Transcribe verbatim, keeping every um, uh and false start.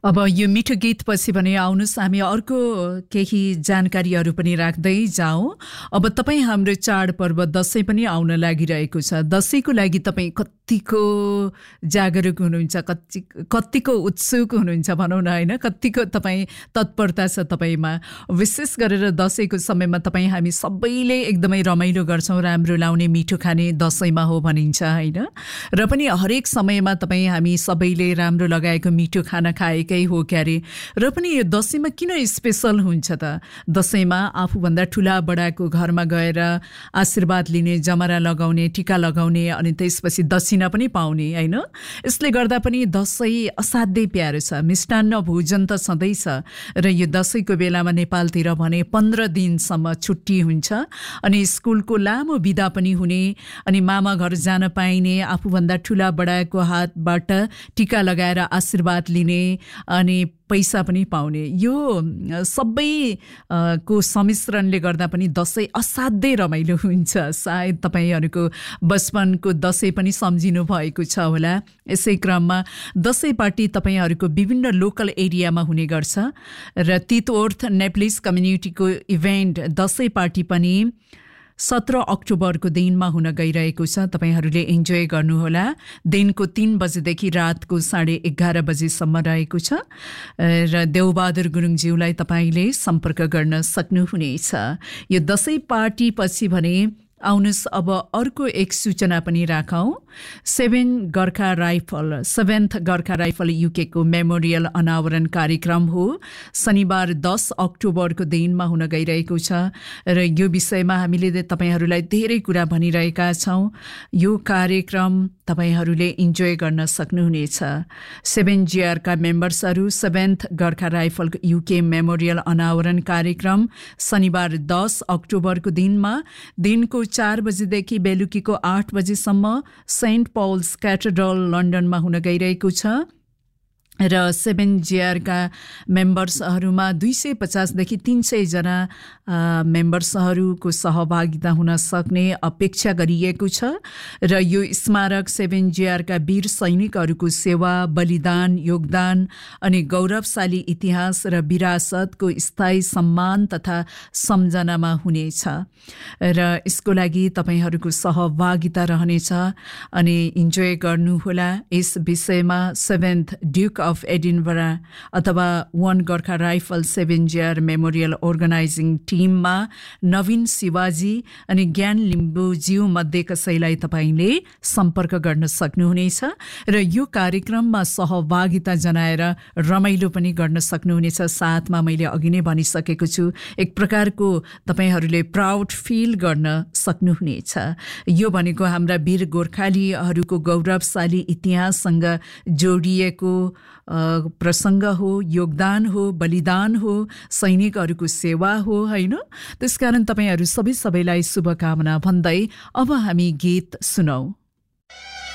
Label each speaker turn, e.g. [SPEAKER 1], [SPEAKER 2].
[SPEAKER 1] अब यो मिठो गीत पछि भने आउनुहोस् हामी अर्को केही जानकारीहरू पनि राख्दै जाउँ। अब तपाईँ हाम्रो चाडपर्व दसैँ पनि आउन लागिरहेको छ। दसैँको लागि तपाईँ कतिको जागरुक हुनुहुन्छ, कति कतिको उत्सुक हुनुहुन्छ भनौँ न, होइन? कतिको तपाईँ तत्परता छ तपाईँमा। विशेष गरेर दसैँको समयमा तपाईँ हामी सबैले एकदमै रमाइलो गर्छौँ, राम्रो लाउने मिठो खाने दसैँमा हो भनिन्छ, होइन? र पनि हरेक समयमा तपाईँ हामी सबैले राम्रो लगाएको मिठो खाना खाएकै हो क्यारे। र पनि यो दसैँमा किन स्पेसल हुन्छ त? दसैँमा आफूभन्दा ठुला बडाको घरमा गएर आशीर्वाद लिने, जमरा लगाउने, टिका लगाउने, अनि त्यसपछि दक्षिणा पनि पाउने, होइन? यसले गर्दा पनि दसैँ असाध्यै प्यारो छ। मिष्टान्न भोजन त सधैँ छ। र यो दसैँको बेलामा नेपालतिर भने पन्ध्र दिनसम्म छुट्टी हुन्छ अनि स्कुलको लामो बिदा पनि हुने, अनि मामा घर जान पाइने, आफूभन्दा ठुला बडाको हातबाट टिका लगाएर आशीर्वाद लिने अनि पैसा पनि पाउने, यो सबै को सम्मिश्रणले गर्दा पनि दसैँ असाध्यै रमाइलो हुन्छ। सायद तपाईँहरूको बचपनको दसैँ पनि सम्झिनु भएको छ होला। यसै क्रममा दसैँ पार्टी तपाईँहरूको विभिन्न लोकल एरियामा हुने गर्छ र तितोर्थ नेप्लिस कम्युनिटीको इभेन्ट दसैँ पार्टी पनि सत्र अक्टोबरको दिनमा हुन गइरहेको छ। तपाईँहरूले इन्जोय गर्नुहोला। दिनको तीन बजेदेखि रातको साढे एघार बजेसम्म रहेको छ र देवबहादुर गुरुङज्यूलाई तपाईँले सम्पर्क गर्न सक्नुहुनेछ। यो दसैँ पार्टी पछि भने आउनुहोस् अब अर्को एक सूचना पनि राखौँ। Seven Gorkha rifle seventh Gorkha rifle युकेको memorial अनावरण कार्यक्रम हो। शनिबार दस अक्टोबरको दिनमा हुन गइरहेको छ र यो विषयमा हामीले तपाईँहरूलाई धेरै कुरा भनिरहेका छौँ। यो कार्यक्रम तपाईँहरूले इन्जोय गर्न सक्नुहुनेछ। Seven जिआरका मेम्बर्सहरू seventh Gorkha rifle UK memorial अनावरण कार्यक्रम शनिबार दस अक्टोबरको दिनमा दिनको चार बजेदेखि बेलुकीको आठ बजेसम्म सेन्ट पल्स क्याथेड्रल लन्डनमा हुन गइरहेको छ र सेभेन जिआरका मेम्बर्सहरूमा दुई सय पचासदेखि तीन सयजना मेम्बर्सहरूको सहभागिता हुन सक्ने अपेक्षा गरिएको छ र यो स्मारक सेभेन जिआरका वीर सैनिकहरूको सेवा, बलिदान, योगदान अनि गौरवशाली इतिहास र विरासतको स्थायी सम्मान तथा सम्झनामा हुनेछ र यसको लागि तपाईँहरूको सहभागिता रहनेछ अनि इन्जोय गर्नुहोला। यस विषयमा सेभेन्थ ड्युक अफ एडिनबरा अथवा वन Gorkha rifle seven GR memorial organising टिममा नवीन शिवाजी अनि ज्ञान लिम्बुज्यू मध्ये कसैलाई तपाईँले सम्पर्क गर्न सक्नुहुनेछ र यो कार्यक्रममा सहभागिता जनाएर रमाइलो पनि गर्न सक्नुहुनेछ। साथमा मैले अघि नै भनिसकेको छु, एक प्रकारको तपाईँहरूले प्राउड फिल गर्न सक्नुहुनेछ। यो भनेको हाम्रा वीर गोर्खालीहरूको गौरवशाली इतिहाससँग जोडिएको प्रसङ्ग हो, योगदान हो, बलिदान हो, सैनिकहरूको सेवा हो, होइन? त्यसकारण तपाईँहरू सबै सबैलाई शुभकामना भन्दै अब हामी गीत सुनौँ।